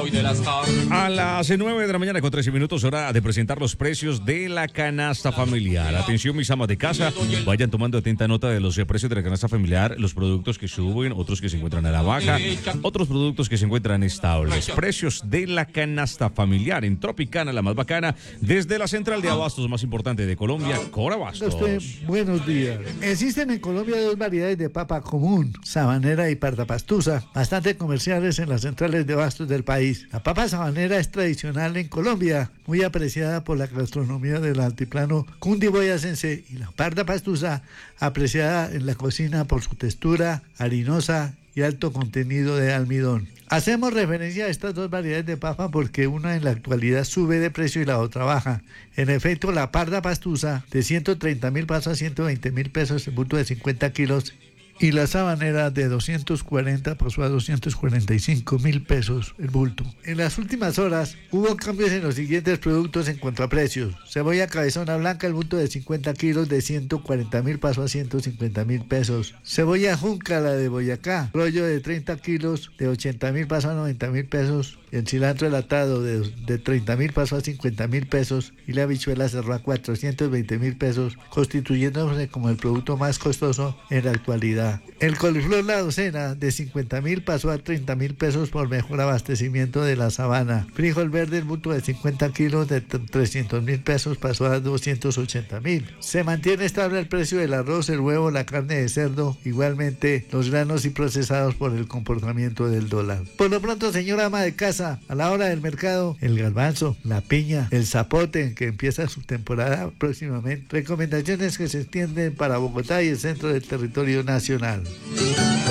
soy de las A las 9 de la mañana con 13 minutos, hora de presentar los precios de la canasta familiar. Atención, mis amas de casa, vayan tomando atenta nota de los precios de la canasta familiar, los productos que suben, otros que se encuentran a la baja, otros productos que se encuentran estables. Precios de la canasta familiar en Tropicana, la más bacana, desde la central de abastos más importante de Colombia, Corabastos. Buenos días. Existen en Colombia dos variedades de papa común, sabanera y pardapastusa, bastante comerciales en las centrales de abastos del país. La papa sabanera es tradicional en Colombia, muy apreciada por la gastronomía del altiplano cundiboyacense, y la pardapastusa apreciada en la cocina por su textura harinosa y alto contenido de almidón. Hacemos referencia a estas dos variedades de papa porque una en la actualidad sube de precio y la otra baja. En efecto, la pardapastusa de 130.000 pasó a 120.000 pesos el bulto de 50 kilos y la sabanera de 240 pasó a 245.000 pesos el bulto. En las últimas horas hubo cambios en los siguientes productos en cuanto a precios. Cebolla cabezona blanca, el bulto de 50 kilos de 140.000 pasó a 150.000 pesos. Cebolla junca, la de Boyacá, rollo de 30 kilos de 80.000 pasó a 90.000 pesos. El cilantro enlatado de 30.000 pasó a 50.000 pesos y la habichuela cerró a 420.000 pesos, constituyéndose como el producto más costoso en la actualidad. El coliflor la docena de 50.000 pasó a 30.000 pesos por mejor abastecimiento de la sabana. Frijol verde, el bulto de 50 kilos de 300.000 pesos pasó a 280.000. Se mantiene estable el precio del arroz, el huevo, la carne de cerdo, igualmente los granos y procesados por el comportamiento del dólar. Por lo pronto, señora ama de casa, a la hora del mercado, el garbanzo, la piña, el zapote, que empieza su temporada próximamente. Recomendaciones que se extienden para Bogotá y el centro del territorio nacional.